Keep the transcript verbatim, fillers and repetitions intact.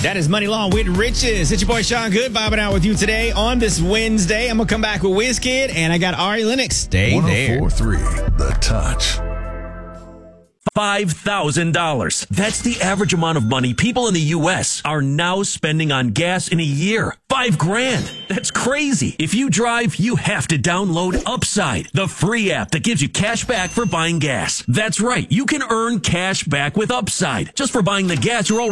That is Money Long with Riches. It's your boy Sean Good vibing out with you today on this Wednesday. I'm going to come back with WizKid, and I got Ari Lennox. Stay there. one oh four point three The Touch. five thousand dollars. That's the average amount of money people in the U S are now spending on gas in a year. Five grand. That's crazy. If you drive, you have to download Upside, the free app that gives you cash back for buying gas. That's right. You can earn cash back with Upside just for buying the gas you're already